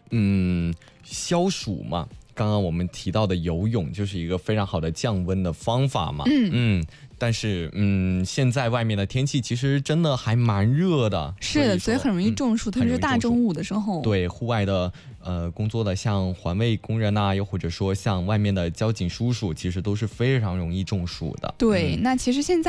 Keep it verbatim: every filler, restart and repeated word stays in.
嗯，消暑嘛，刚刚我们提到的游泳就是一个非常好的降温的方法嘛。 嗯嗯，但是嗯，现在外面的天气其实真的还蛮热的， 是的，所以很容易中暑，特别是大中午的时候。 对，户外的呃工作的像环卫工人呐、又或者说像外面的交警叔叔，其实都是非常容易中暑的。 对，那其实现在